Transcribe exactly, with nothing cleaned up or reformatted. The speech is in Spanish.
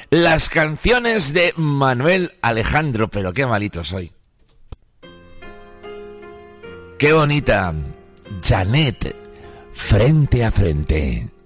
las canciones de Manuel Alejandro, pero qué malito soy. Qué bonita, Janet, frente a frente.